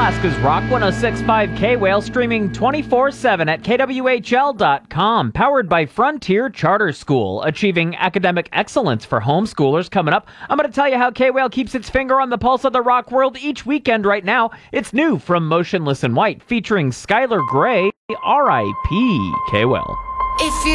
Alaska's Rock 106.5 K-Whale, streaming 24/7 at KWHL.com. Powered by Frontier Charter School, achieving academic excellence for homeschoolers. Coming up, I'm going to tell you how K-Whale keeps its finger on the pulse of the rock world each weekend right now. It's new from Motionless in White, featuring Skylar Grey, R.I.P. K-Whale.